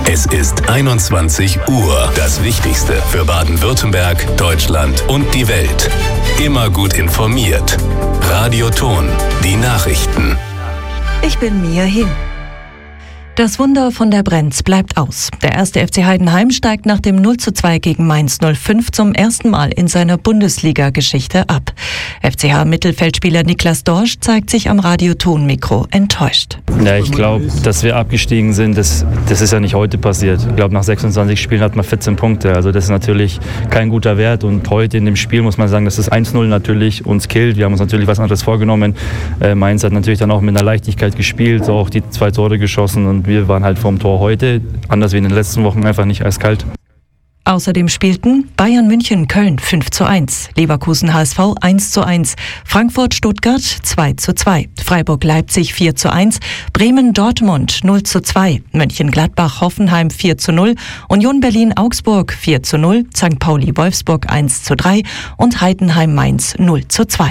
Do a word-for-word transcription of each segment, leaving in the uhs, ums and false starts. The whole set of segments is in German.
Es ist einundzwanzig Uhr. Das Wichtigste für Baden-Württemberg, Deutschland und die Welt. Immer gut informiert. Radio Ton, die Nachrichten. Ich bin Mia Hin. Das Wunder von der Brenz bleibt aus. Der erste F C Heidenheim steigt nach dem null zu zwei gegen Mainz null fünf zum ersten Mal in seiner Bundesliga-Geschichte ab. F C H-Mittelfeldspieler Niklas Dorsch zeigt sich am Radio-Ton-Mikro enttäuscht. Ja, ich glaube, dass wir abgestiegen sind, das, das ist ja nicht heute passiert. Ich glaube, nach sechsundzwanzig Spielen hat man vierzehn Punkte. Also das ist natürlich kein guter Wert. Und heute in dem Spiel muss man sagen, dass das eins null natürlich uns killt. Wir haben uns natürlich was anderes vorgenommen. Äh, Mainz hat natürlich dann auch mit einer Leichtigkeit gespielt, so auch die zwei Tore geschossen. Und wir waren halt vorm Tor heute, anders wie in den letzten Wochen, einfach nicht eiskalt. Außerdem spielten Bayern München Köln fünf zu eins, Leverkusen H S V eins zu eins, Frankfurt Stuttgart zwei zu zwei, Freiburg Leipzig vier zu eins, Bremen Dortmund null zu zwei, Mönchengladbach Hoffenheim vier zu null, Union Berlin Augsburg vier zu null, Sankt Pauli Wolfsburg eins zu drei und Heidenheim Mainz null zu zwei.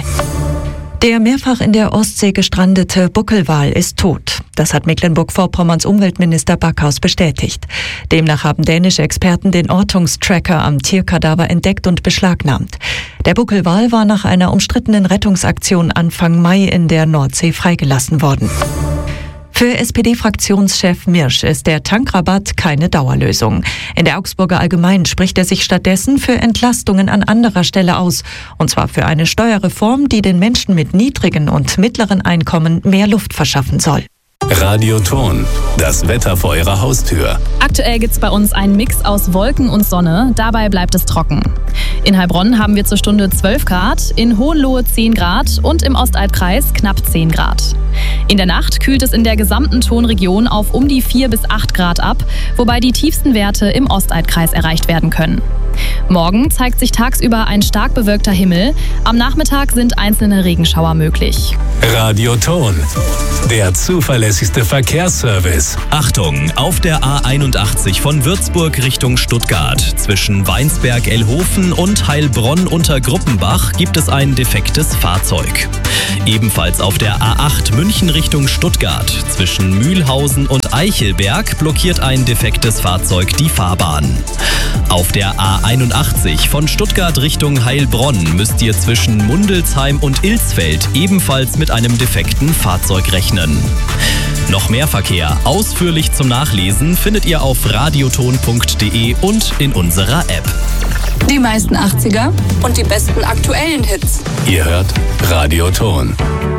Der mehrfach in der Ostsee gestrandete Buckelwal ist tot. Das hat Mecklenburg-Vorpommerns Umweltminister Backhaus bestätigt. Demnach haben dänische Experten den Ortungstracker am Tierkadaver entdeckt und beschlagnahmt. Der Buckelwal war nach einer umstrittenen Rettungsaktion Anfang Mai in der Nordsee freigelassen worden. Für S P D-Fraktionschef Mirsch ist der Tankrabatt keine Dauerlösung. In der Augsburger Allgemeinen spricht er sich stattdessen für Entlastungen an anderer Stelle aus. Und zwar für eine Steuerreform, die den Menschen mit niedrigen und mittleren Einkommen mehr Luft verschaffen soll. Radio Ton, das Wetter vor Ihrer Haustür. Aktuell gibt's bei uns einen Mix aus Wolken und Sonne, dabei bleibt es trocken. In Heilbronn haben wir zur Stunde zwölf Grad, in Hohenlohe zehn Grad und im Ostalbkreis knapp zehn Grad. In der Nacht kühlt es in der gesamten Tonregion auf um die vier bis acht Grad ab, wobei die tiefsten Werte im Ostalbkreis erreicht werden können. Morgen zeigt sich tagsüber ein stark bewölkter Himmel, am Nachmittag sind einzelne Regenschauer möglich. Radio Ton, der zuverlässigste Verkehrsservice. Achtung, auf der A einundachtzig von Würzburg Richtung Stuttgart zwischen Weinsberg-Elhofen und Heilbronn unter Gruppenbach gibt es ein defektes Fahrzeug. Ebenfalls auf der A acht München Richtung Stuttgart zwischen Mühlhausen und Eichelberg blockiert ein defektes Fahrzeug die Fahrbahn. Auf der A einundachtzig von Stuttgart Richtung Heilbronn müsst ihr zwischen Mundelsheim und Ilsfeld ebenfalls mit einem defekten Fahrzeug rechnen. Noch mehr Verkehr ausführlich zum Nachlesen findet ihr auf radioton punkt de und in unserer App. Die meisten achtziger und die besten aktuellen Hits. Ihr hört Radio Ton.